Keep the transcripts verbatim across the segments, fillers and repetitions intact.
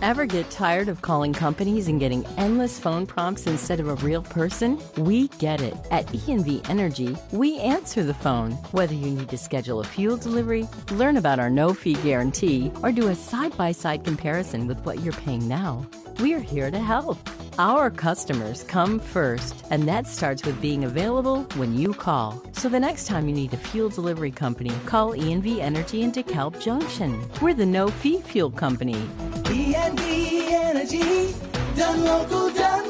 Ever get tired of calling companies and getting endless phone prompts instead of a real person? We get it. At E and V Energy, we answer the phone. Whether you need to schedule a fuel delivery, learn about our no-fee guarantee, or do a side-by-side comparison with what you're paying now, we're here to help. Our customers come first, and that starts with being available when you call. So the next time you need a fuel delivery company, call E and V Energy in DeKalb Junction. We're the no-fee fuel company. E and V Energy, done local, done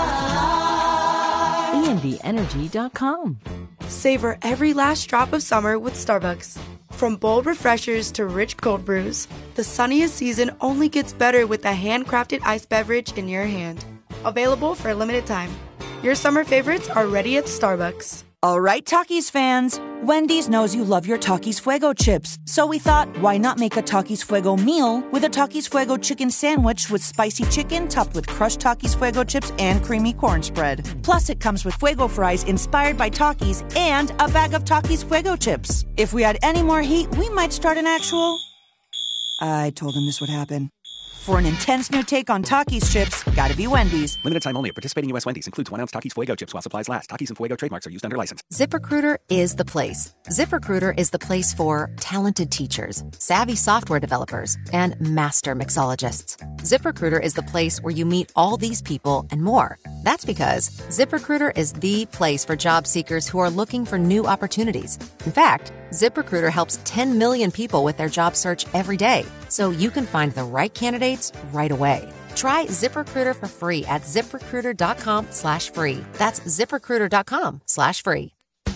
right. E and V energy dot com. Savor every last drop of summer with Starbucks. From bold refreshers to rich cold brews, the sunniest season only gets better with a handcrafted iced beverage in your hand. Available for a limited time. Your summer favorites are ready at Starbucks. All right, Takis fans. Wendy's knows you love your Takis Fuego chips. So we thought, why not make a Takis Fuego meal with a Takis Fuego chicken sandwich with spicy chicken topped with crushed Takis Fuego chips and creamy corn spread. Plus, it comes with Fuego fries inspired by Takis and a bag of Takis Fuego chips. If we had any more heat, we might start an actual... I told him this would happen. For an intense new take on Takis chips, gotta be Wendy's. Limited time only at participating U S Wendy's. Includes one ounce Takis Fuego chips while supplies last. Takis and Fuego trademarks are used under license. ZipRecruiter is the place. ZipRecruiter is the place for talented teachers, savvy software developers, and master mixologists. ZipRecruiter is the place where you meet all these people and more. That's because ZipRecruiter is the place for job seekers who are looking for new opportunities. In fact, ZipRecruiter helps ten million people with their job search every day, so you can find the right candidates right away. Try ZipRecruiter for free at ZipRecruiter.com slash free. That's ZipRecruiter.com slash free.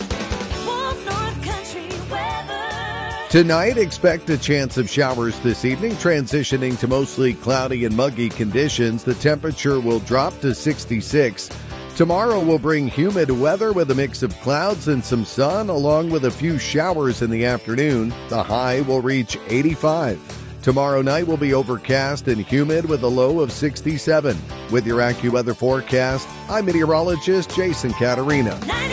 Tonight, expect a chance of showers this evening, transitioning to mostly cloudy and muggy conditions. The temperature will drop to sixty-six. Tomorrow will bring humid weather with a mix of clouds and some sun, along with a few showers in the afternoon. The high will reach eighty-five. Tomorrow night will be overcast and humid with a low of sixty-seven. With your AccuWeather forecast, I'm meteorologist Jason Caterina.